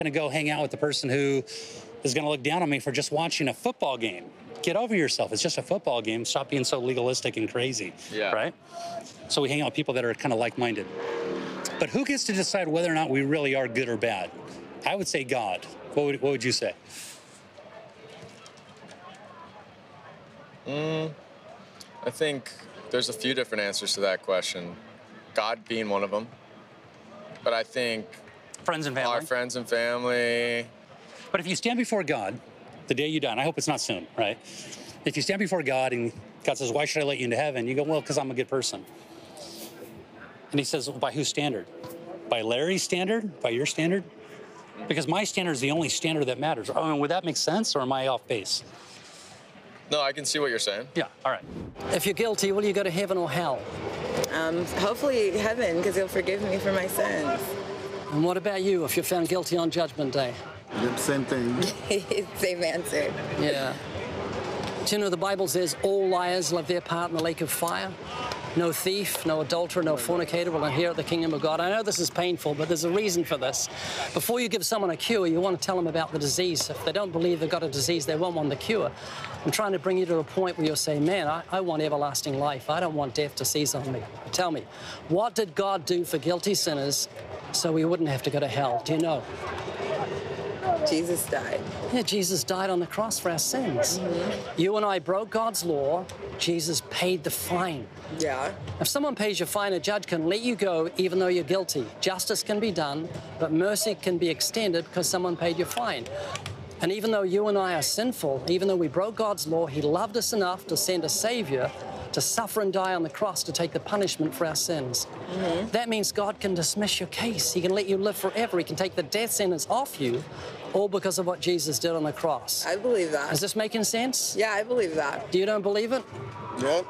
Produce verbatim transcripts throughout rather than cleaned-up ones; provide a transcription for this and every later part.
going to go hang out with the person who is going to look down on me for just watching a football game. Get over yourself. It's just a football game. Stop being so legalistic and crazy. Yeah. Right? So we hang out with people that are kind of like-minded. But who gets to decide whether or not we really are good or bad? I would say God. What would, what would you say? Mm, I think there's a few different answers to that question. God being one of them. But I think Friends and family. our friends and family. But if you stand before God, the day you die, and I hope it's not soon, right? If you stand before God and God says, why should I let you into heaven? You go, well, because I'm a good person. And he says, well, by whose standard? By Larry's standard? By your standard? Because my standard is the only standard that matters. I mean, would that make sense, or am I off base? No, I can see what you're saying. Yeah, all right. If you're guilty, will you go to heaven or hell? Um, hopefully heaven, because he'll forgive me for my sins. And what about you if you're found guilty on Judgment Day? Yep, same thing. Same answer. Yeah. Do you know the Bible says all liars will have their part in the lake of fire? No thief, no adulterer, no fornicator will inherit the kingdom of God. I know this is painful, but there's a reason for this. Before you give someone a cure, you want to tell them about the disease. If they don't believe they've got a disease, they won't want the cure. I'm trying to bring you to a point where you'll say, man, I, I want everlasting life. I don't want death to seize on me. Tell me, what did God do for guilty sinners so we wouldn't have to go to hell? Do you know? Jesus died. Yeah, Jesus died on the cross for our sins. Mm-hmm. You and I broke God's law. Jesus paid the fine. Yeah. If someone pays your fine, a judge can let you go even though you're guilty. Justice can be done, but mercy can be extended because someone paid your fine. And even though you and I are sinful, even though we broke God's law, he loved us enough to send a Savior to suffer and die on the cross to take the punishment for our sins. Mm-hmm. That means God can dismiss your case. He can let you live forever. He can take the death sentence off you, all because of what Jesus did on the cross. I believe that. Is this making sense? Yeah, I believe that. Do you don't believe it? Yep.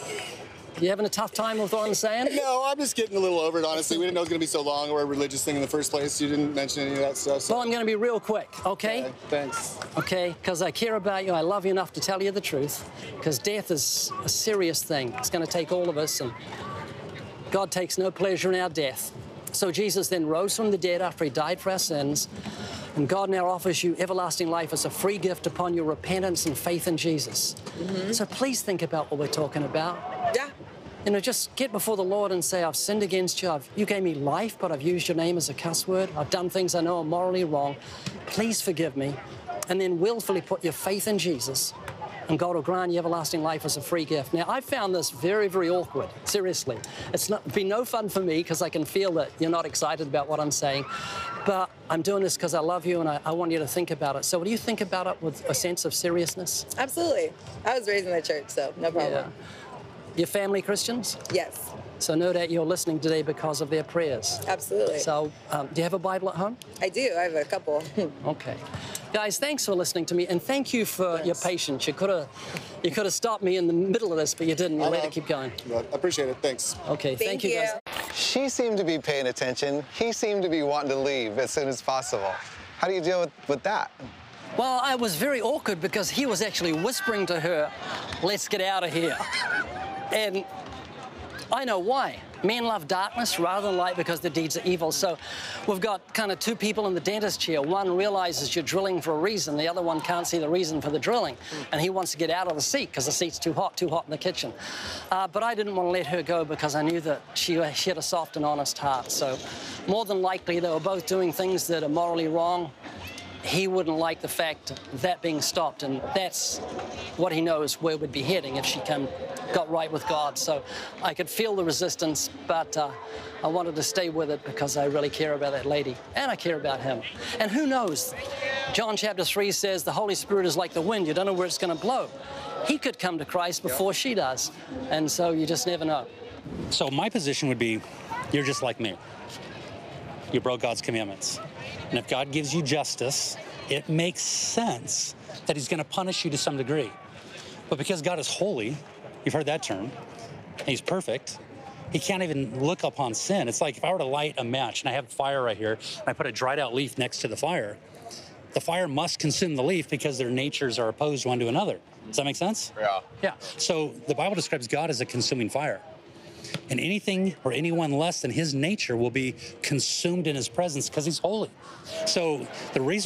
You having a tough time with what I'm saying? No, I'm just getting a little over it, honestly. We didn't know it was going to be so long or a religious thing in the first place. You didn't mention any of that stuff. So. Well, I'm going to be real quick, okay? Okay, thanks. Okay, because I care about you. I love you enough to tell you the truth. Because death is a serious thing. It's going to take all of us, and God takes no pleasure in our death. So Jesus then rose from the dead after he died for our sins. And God now offers you everlasting life as a free gift upon your repentance and faith in Jesus. Mm-hmm. So please think about what we're talking about. Yeah. You know, just get before the Lord and say, I've sinned against you. I've, you gave me life, but I've used your name as a cuss word. I've done things I know are morally wrong. Please forgive me. And then willfully put your faith in Jesus, and God will grant you everlasting life as a free gift. Now, I found this very, very awkward. Seriously. It's not been no fun for me because I can feel that you're not excited about what I'm saying. But I'm doing this because I love you and I, I want you to think about it. So will you think about it with a sense of seriousness? Absolutely. I was raised in the church, so no problem. Yeah. Your family Christians? Yes. So no doubt you're listening today because of their prayers. Absolutely. So um, do you have a Bible at home? I do. I have a couple. Okay. Guys, thanks for listening to me, and thank you for Thanks. your patience. You could have you could have stopped me in the middle of this, but you didn't. You I let know. it keep going. I appreciate it. Thanks. Okay, thank, Thank you, you. guys. She seemed to be paying attention. He seemed to be wanting to leave as soon as possible. How do you deal with, with that? Well, I was very awkward because he was actually whispering to her, let's get out of here. And I know why. Men love darkness rather than light because the deeds are evil. So we've got kind of two people in the dentist chair. One realizes you're drilling for a reason. The other one can't see the reason for the drilling. And he wants to get out of the seat because the seat's too hot, too hot in the kitchen. Uh, but I didn't want to let her go because I knew that she, she had a soft and honest heart. So more than likely, they were both doing things that are morally wrong. He wouldn't like the fact of that being stopped, and that's what he knows where we'd be heading if she come, got right with God. So I could feel the resistance, but uh, I wanted to stay with it because I really care about that lady, and I care about him. And who knows? John chapter three says the Holy Spirit is like the wind. You don't know where it's going to blow. He could come to Christ before she does, and so you just never know. So my position would be, you're just like me. You broke God's commandments. And if God gives you justice, it makes sense that he's going to punish you to some degree. But because God is holy, you've heard that term, and he's perfect, he can't even look upon sin. It's like if I were to light a match and I have fire right here, and I put a dried out leaf next to the fire, the fire must consume the leaf because their natures are opposed one to another. Does that make sense? Yeah. Yeah. So the Bible describes God as a consuming fire. And anything or anyone less than his nature will be consumed in his presence because he's holy. So the reason